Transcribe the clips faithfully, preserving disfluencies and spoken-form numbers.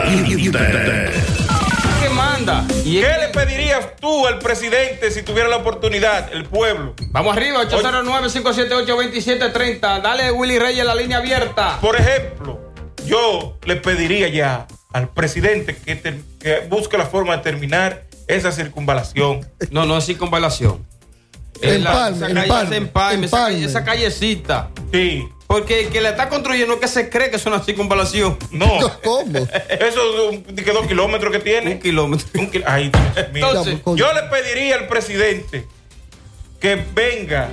Caliente. ¿Qué manda? ¿Y ¿Qué le pedirías tú al presidente si tuviera la oportunidad, el pueblo? Vamos arriba, ocho cero nueve, cinco siete ocho, dos siete tres cero. Dale, Willy Reyes, la línea abierta. Por ejemplo, yo le pediría ya al presidente que, ter, que busque la forma de terminar esa circunvalación. No, no es circunvalación. En Palme, esa en calle, Palme, en Palme, en esa, Palme. esa callecita. Sí. Porque el que la está construyendo es que se cree que es una circunvalación. No. ¿Cómo? Eso es de que dos kilómetros que tiene. Un kilómetro. Un kil- Ay, Dios mío. Entonces, yo le pediría al presidente que venga,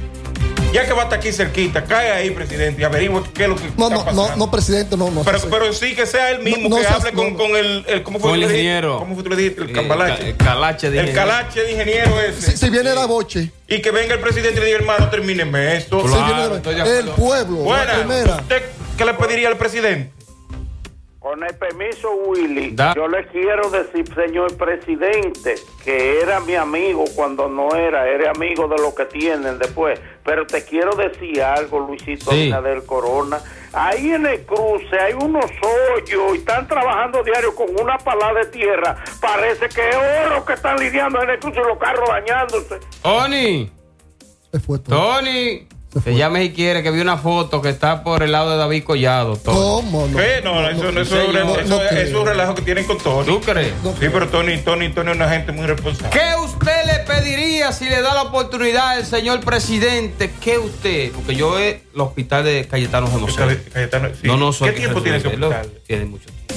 ya que va hasta aquí cerquita, cae ahí, presidente, y averigüe qué es lo que No, está no, pasando. no, no, presidente, no, no. Pero, sí, pero sí que sea él mismo, No, no que seas- hable con, no. con el, el- ¿cómo fue Con que el le dijiste? ingeniero. ¿Cómo fue que tú le dijiste? El Eh, cambalache. el calache de El ingeniero. calache de ingeniero ese. Si, si viene la boche, Y que venga el presidente y le diga, hermano, termíneme esto. si Claro, viene la- estoy de el acuerdo. pueblo, la Buena, primera. ¿usted qué le pediría al presidente? Con el permiso, Willy, Da. yo le quiero decir, señor presidente, que era mi amigo cuando no era, era amigo de lo que tienen después. Pero te quiero decir algo, Luisito Sí. Abinader Corona. Ahí en el cruce hay unos hoyos y están trabajando diario con una pala de tierra. Parece que es oro que están lidiando en el cruce y los carros dañándose. Tony, Se fue todo. Tony. Se fue. Te llame si quiere, que vi una foto que está por el lado de David Collado. Tony. ¿Cómo? No, ¿Qué? No, eso, no, eso, señor. eso- eso No es- creo. es un relajo que tienen con Tony. ¿Tú crees? no. Sí, pero Tony, Tony, Tony es una gente muy responsable. ¿Qué usted le pediría si le da la oportunidad al señor presidente? ¿Qué usted? Porque yo es el hospital de Cayetano José. Caye- Cayetano, sí. No, no soy. ¿Qué tiempo tiene ese hospital? Tiene mucho tiempo.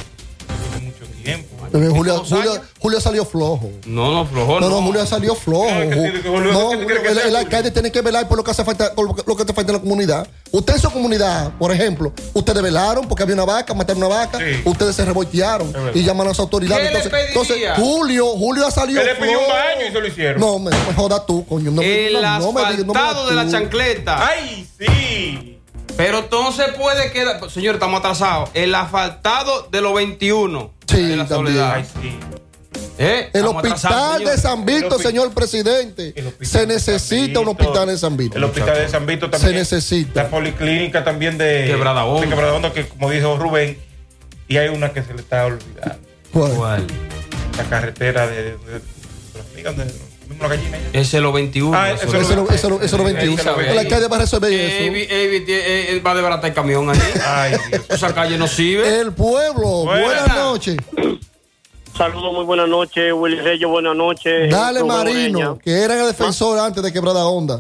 Tiene mucho tiempo. Bebé, Julia, ¿Dos Julia, años? Julia salió flojo. No, no, flojo. No, no, Julia salió flojo. Ah, ¿qué tiene que Julio- No, qué tiene que el, ser, el Julio? alcalde tiene que velar por lo que hace falta, por lo que, lo que te falta en la comunidad. Usted en su comunidad, por ejemplo, ustedes velaron porque había una vaca, mataron una vaca, Sí. ustedes se revoltearon verdad. y llaman a las autoridades. ¿Qué le Entonces, pediría? entonces, Julio, Julio ha salido Él le pidió un flojo. baño y se lo hicieron. No, me, me joda tú, coño. No, El no, no me digas, no me asfaltado de la tú. chancleta. ¡Ay, sí! Pero entonces puede quedar. Señor, estamos atrasados. El asfaltado de los veintiuno. Sí, de la también. Soledad. ¡Ay, sí! ¿Eh? El Estamos atrasados, hospital señor. de San Vito, El hopi- señor presidente. El hospital Se de necesita San un Vito. hospital en San Vito. El hospital de San Vito también. Se necesita. La policlínica también de Quebrada Honda. de Quebrada Honda, que como dijo Rubén, y hay una que se le está olvidando. ¿Cuál? ¿Cuál? La carretera de, de, de, de, de, de, de la gallina. ya. Ese es los veintiuno. Ah, eso eso es Eso lo- eso lo- eso lo Ahí veintiuno. se lo ve. El alcalde va a resolver eso. Evi, Evi, tie- eh, eh, va a desbaratar el camión ahí. Ay, Dios. Esa calle no sirve. El pueblo, Buena. buenas noches. Saludos, muy buenas noches, Willy Reyes, buenas noches. Dale Rubén Marino, Ureña. que era el defensor antes de Quebrada Honda.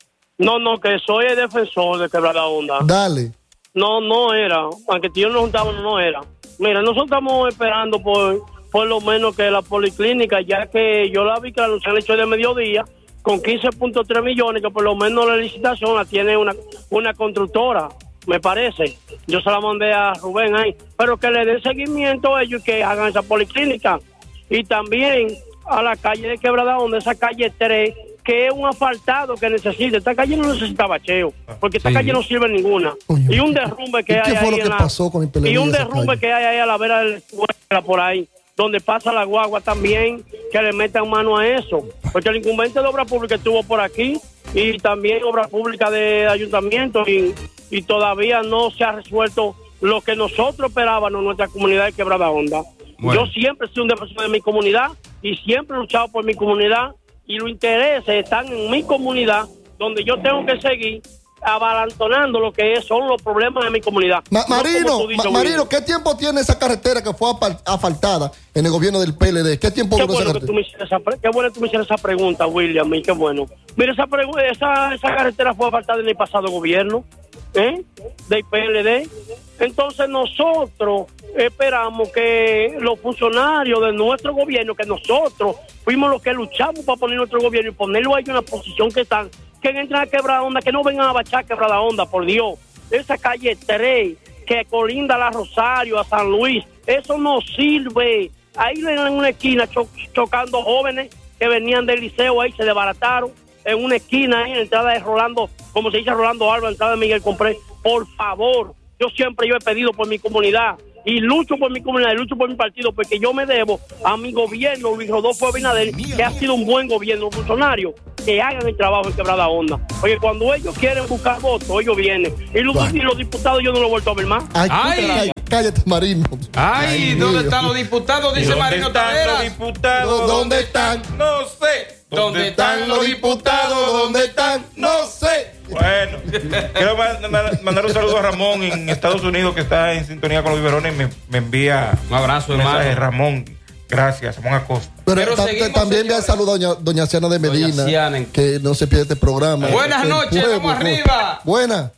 No, no, que soy el defensor de Quebrada Onda. Dale. No, no era. Aunque tío nos juntábamos, no era. Mira, nosotros estamos esperando por, por lo menos que la policlínica, ya que yo la vi que la anunciaron el hecho de mediodía, con quince punto tres millones, que por lo menos la licitación la tiene una, una constructora, me parece. Yo se la mandé a Rubén ahí. Pero que le den seguimiento a ellos y que hagan esa policlínica. Y también a la calle de Quebrada Honda, esa calle tres, que es un asfaltado que necesita. Esta calle no necesita bacheo, porque esta Sí. calle no sirve ninguna. Coño, y un ¿qué- derrumbe que ¿y qué hay fue ahí lo que en la- pasó con el P L D y un de esa derrumbe calle? que hay ahí a la vera de la escuela por ahí, donde pasa la guagua también, que le metan mano a eso. Porque el incumbente de obra pública estuvo por aquí y también obra pública de ayuntamiento y, y todavía no se ha resuelto lo que nosotros esperábamos en nuestra comunidad de Quebrada Honda. Bueno. Yo siempre he sido un defensor de mi comunidad y siempre he luchado por mi comunidad y los intereses están en mi comunidad, donde yo tengo que seguir abalantonando lo que es, son los problemas de mi comunidad. Ma- No como Marino, tú dices, Ma- Willy. Marino, ¿qué tiempo tiene esa carretera que fue apal- asfaltada en el gobierno del P L D? ¿Qué tiempo Qué duró esa bueno, que tú carretera? me hicieras esa pre- qué bueno que tú me hicieras esa pregunta, William, y qué bueno. Mira, esa, pregu- esa, esa carretera fue apartada en el pasado gobierno, ¿eh? Del P L D. Entonces nosotros esperamos que los funcionarios de nuestro gobierno, que nosotros fuimos los que luchamos para poner nuestro gobierno y ponerlo ahí en una posición que están, que entren a Quebrada Honda, que no vengan a bachar Quebrada Honda, por Dios. Esa calle tres, que colinda a la Rosario, a San Luis, eso no sirve. Ahí en una esquina cho- chocando jóvenes que venían del liceo, ahí se desbarataron en una esquina, ahí en la entrada de Rolando, como se dice Rolando Alba, entrada de Miguel Compré. Por favor, yo siempre yo he pedido por mi comunidad y lucho por mi comunidad y lucho por mi partido, porque yo me debo a mi gobierno, Luis Rodolfo Abinader, que ha sido un buen gobierno, funcionario, que hagan el trabajo en Quebrada Honda. Porque cuando ellos quieren buscar votos, ellos vienen. Y los, Bueno. y los diputados yo no los he vuelto a ver más. Ay, Ay. ay, calle Marino. Ay, Ay, ¿dónde mío. están los diputados? Dice ¿Dónde Marino están Taveras. los diputados? ¿Dónde están? No sé. ¿Dónde están los diputados? ¿Dónde están? No sé. Bueno, quiero man- man- mandar un saludo a Ramón en Estados Unidos, que está en sintonía con los biberones y me, me envía Un abrazo, un mensaje. hermano. Ramón, gracias, Ramón Acosta. Pero, Pero ta- seguimos, también me señores. saluda doña, doña Ciana de Doña Medina, Ciana. que no se pierde este programa. Buenas El noches, pueblo, vamos pueblo. arriba. Buenas.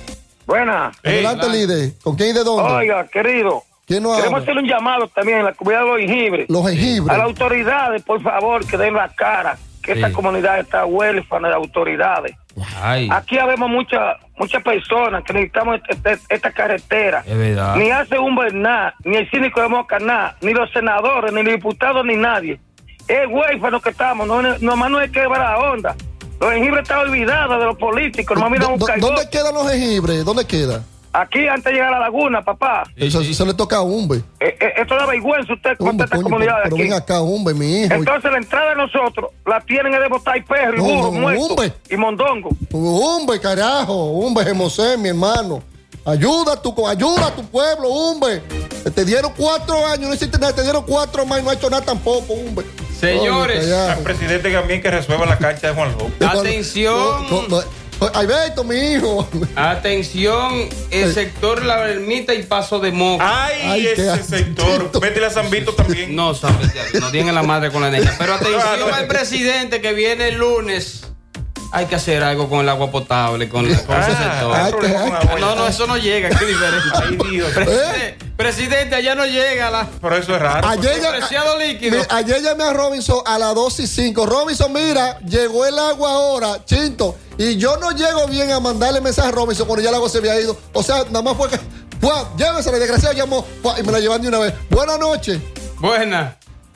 Buenas. Hey, Adelante, va. líder. ¿Con quién y de dónde? Oiga, querido, ¿Quién nos queremos habla? hacerle un llamado también a la comunidad de los jengibres. Los jengibres. A las autoridades, por favor, que den la cara, que Sí. esta comunidad está huérfana de autoridades. Ay, Aquí habemos muchas muchas personas que necesitamos este- este- esta carretera. es verdad. Ni hace un Bernat, ni el cínico de Moca, nada, ni los senadores, ni los diputados, ni nadie. Es huérfano que estamos, no, nomás no es que va la onda. Los jengibres están olvidados de los políticos, nomás miran ¿Dó- un dó- caigón. ¿Dónde quedan los jengibres? ¿Dónde queda? Aquí antes de llegar a la laguna, papá. Sí, Eso sí. se le toca a Umbe. Eh, eh, esto da vergüenza usted con Umbe, esta coño, comunidad pero, pero de ven aquí. acá, Umbe, mi hijo. Entonces la entrada de nosotros la tienen es de botar y perro y No, burro no, muerto hombre. y mondongo. Umbe, carajo. Umbe, Gemosé, mi hermano. Ayuda a tu, ayuda a tu pueblo, Umbe. Te dieron cuatro años, no hiciste nada. Te dieron cuatro más y no ha hecho nada tampoco, Umbe. Señores. Oye, carajo. Al presidente también que resuelva la cancha de Juan López. Atención. No, no, no. Alberto, mi hijo. Atención, el sector La Ermita y Paso de Moca. Ay, Ay, qué ese asquito. sector. Métele a San Vito también. No sabe, no tienen la madre con la niña. Pero atención Claro. al presidente que viene el lunes. Hay que hacer algo con el agua potable, con, con ese Ah, sector. hay Ay, problema ay, con agua. No, no, eso no llega, qué diferente. Ay, Dios. Presidente, presidente, allá no llega la. Pero eso es raro. Ayer, ya- Preciado líquido. mi- ayer llamé a Robinson a las dos y cinco. Robinson, mira, llegó el agua ahora, Chinto. Y yo no llego bien a mandarle mensaje a Robinson cuando ya el agua se había ido. O sea, nada más fue que. ¡Fua! Llévesela, el desgraciado llamó ¡fua! Y me la llevan de una vez. Buenas noches. Buenas.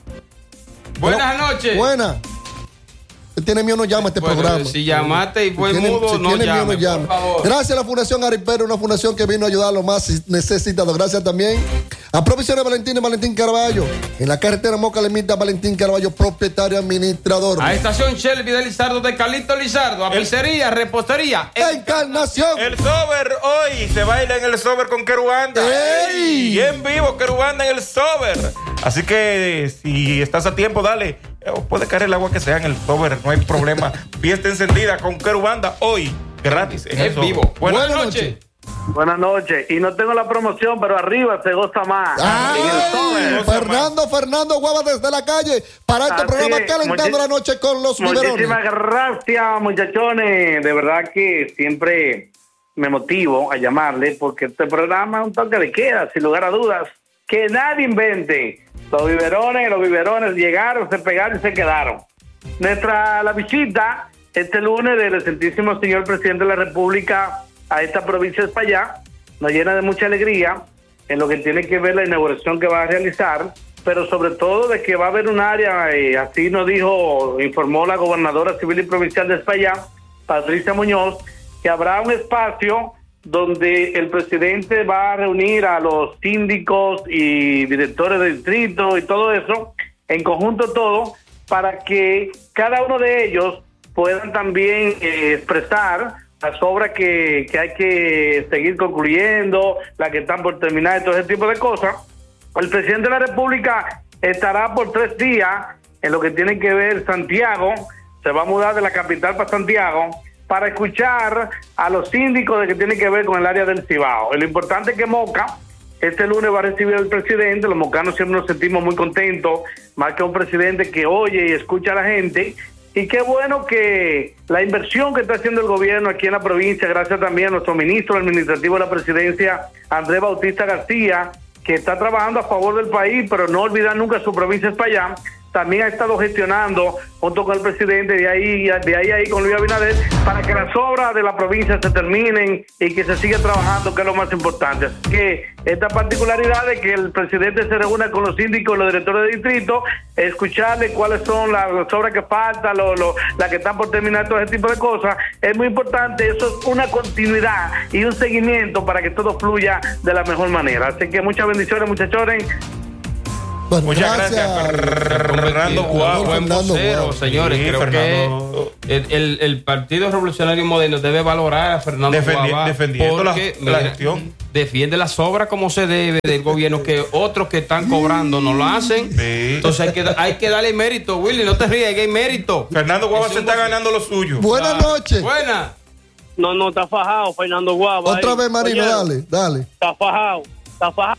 Buenas noches. Buenas. Usted tiene miedo, no llama a este Bueno, programa. si llamaste y fue Si tiene- mudo, si no tiene miedo, llame, no llame. por favor. Gracias a la Fundación Aripero, una fundación que vino a ayudar a los más necesitados. Gracias también a Provisiones Valentín y Valentín Carballo. En la carretera Moca Lemita, Valentín Carballo, propietario administrador. A Estación Shelby de Lizardo, de Calito Lizardo, a El- pizzería, repostería. Encarnación. El Sober hoy se baila en el Sober con Querubanda. ¡Ey! Y en vivo Querubanda en el Sober. Así que si estás a tiempo, dale. Eh, Puede caer el agua que sea en el Sober, no hay problema. Fiesta encendida con Querubanda hoy, gratis. En el En Sober. vivo. Buenas, Buenas noches. noches. Buenas noches. Y no tengo la promoción, pero arriba se goza más. ¡Ay! En el Sober. Fernando, Fernando Guava desde la calle para este Así programa es. calentando Muchi- la noche con los biberones. Muchísimas gracias, muchachones. De verdad que siempre me motivo a llamarle porque este programa es un toque de queda, sin lugar a dudas. Que nadie invente. Los biberones, los biberones llegaron, se pegaron y se quedaron. Nuestra la visita este lunes del excelentísimo señor presidente de la República a esta provincia de España nos llena de mucha alegría en lo que tiene que ver la inauguración que va a realizar, pero sobre todo de que va a haber un área, eh, así nos dijo, informó la gobernadora civil y provincial de España, Patricia Muñoz, que habrá un espacio donde el presidente va a reunir a los síndicos y directores de distrito y todo eso, en conjunto todo, para que cada uno de ellos puedan también eh, expresar las obras que, que hay que seguir concluyendo, las que están por terminar y todo ese tipo de cosas. El presidente de la República estará por tres días en lo que tiene que ver Santiago, se va a mudar de la capital para Santiago, para escuchar a los síndicos de que tiene que ver con el área del Cibao. Lo importante es que Moca este lunes va a recibir al presidente. Los mocanos siempre nos sentimos muy contentos, más que un presidente que oye y escucha a la gente. Y qué bueno que la inversión que está haciendo el gobierno aquí en la provincia, gracias también a nuestro ministro administrativo de la presidencia, Andrés Bautista García, que está trabajando a favor del país, pero no olvidar nunca su provincia España. También ha estado gestionando junto con el presidente de ahí, de ahí, ahí con Luis Abinader, para que las obras de la provincia se terminen y que se siga trabajando, que es lo más importante. Así que esta particularidad de que el presidente se reúna con los síndicos y los directores de distrito, escucharle cuáles son las, las obras que faltan, lo, lo, las que están por terminar, todo ese tipo de cosas, es muy importante. Eso es una continuidad y un seguimiento para que todo fluya de la mejor manera. Así que muchas bendiciones, muchachones. Bueno, Muchas gracias, gracias, Fernando Guau. Buen Fernando vocero, Guau. señores. Sí, creo Fernando. que el, el- el Partido Revolucionario Moderno debe valorar a Fernando Defendi- Guava defendiendo la- porque, la mira, gestión. defiende las obras como se debe del gobierno, que otros que están cobrando no lo hacen. Sí. Entonces hay que, hay que darle mérito, Willy, no te rías, que hay mérito. Fernando Guava Es se un está vocero. ganando lo suyo. Buenas noches. Buena. No, no, está fajado, Fernando Guava. Otra ahí. vez, Marino, Oye, dale, dale. Está fajado, está fajado.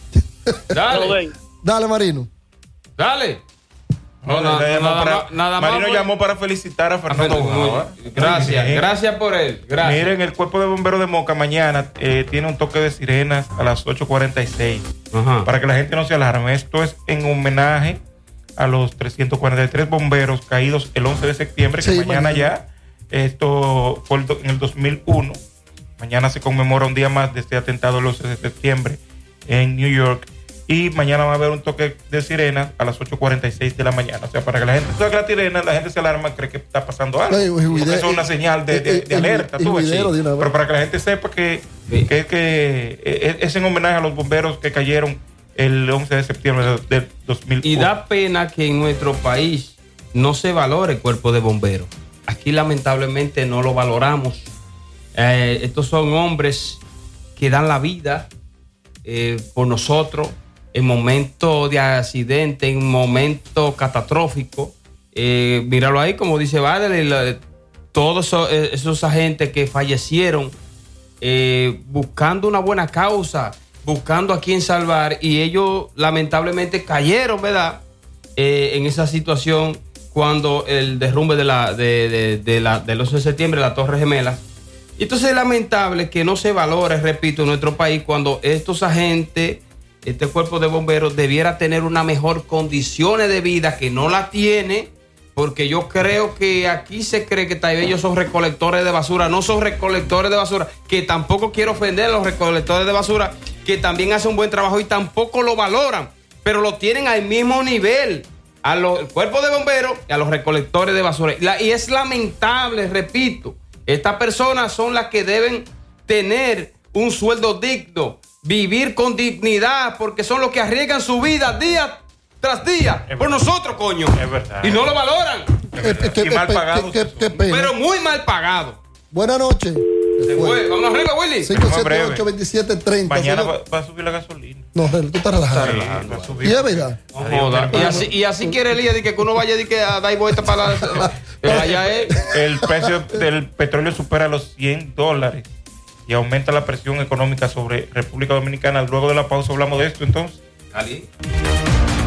Lo Dale, ven. Dale, Marino. dale. No, No, na- le llamó nada para- más- nada más Marino por- llamó para felicitar a Fernando Muy- Guava. Gracias, Muy bien. gracias por él. Gracias. Miren, el cuerpo de bomberos de Moca mañana eh, tiene un toque de sirenas a las ocho cuarenta y seis. Ajá. Para que la gente no se alarme. Esto es en homenaje a los trescientos cuarenta y tres bomberos caídos el once de septiembre, que Sí, mañana, mañana. ya, esto fue el do- en el dos mil uno. Mañana se conmemora un día más de este atentado el once de septiembre en New York. Y mañana va a haber un toque de sirenas a las ocho cuarenta y seis de la mañana. O sea, para que la gente toque la sirena, la gente se alarma, cree que está pasando algo. Ay, Porque juidero. eso es una señal de, de- El- de el- alerta. el tú ves, juidero sí. de una vez. Pero para que la gente sepa que, Sí. que, que eh, es en homenaje a los bomberos que cayeron el once de septiembre de- del dos mil uno. Y da pena que en nuestro país no se valore el cuerpo de bomberos. Aquí lamentablemente no lo valoramos. Eh, estos son hombres que dan la vida eh, por nosotros en momentos de accidente, en momentos catastróficos. Eh, míralo ahí, como dice Vale, la- todos esos, eh, esos agentes que fallecieron eh, buscando una buena causa, buscando a quién salvar, y ellos lamentablemente cayeron, ¿verdad? Eh, en esa situación cuando el derrumbe de la, de, de- de la, del once de septiembre, la Torre Gemela. Entonces es lamentable que no se valore, repito, en nuestro país cuando estos agentes, este cuerpo de bomberos debiera tener una mejor condiciones de vida, que no la tiene, porque yo creo que aquí se cree que tal vez ellos son recolectores de basura. No son recolectores de basura, que tampoco quiero ofender a los recolectores de basura, que también hacen un buen trabajo y tampoco lo valoran, pero lo tienen al mismo nivel a los el cuerpo de bomberos y a los recolectores de basura. Y, la- y es lamentable, repito, estas personas son las que deben tener un sueldo digno, vivir con dignidad, porque son los que arriesgan su vida día tras día Es por verdad. nosotros, coño. Es verdad. Y no lo valoran, Eh, eh, qué- Y mal qué- pagados qué- que qué- qué son. pena. pero muy mal pagado. Buenas noches. Se fue. Vamos arriba, Willy. cinco siete breve. ocho, veintisiete treinta. Mañana señor. va, va a subir la gasolina. No, tú estás relajado. Sí, va a subir. Y es verdad. No joda. Y así, y así quiere Elías de que uno vaya de que a dar vuelta para la. Pero allá es. El precio del petróleo supera los cien dólares y aumenta la presión económica sobre República Dominicana. Luego de la pausa hablamos de esto entonces. Ali.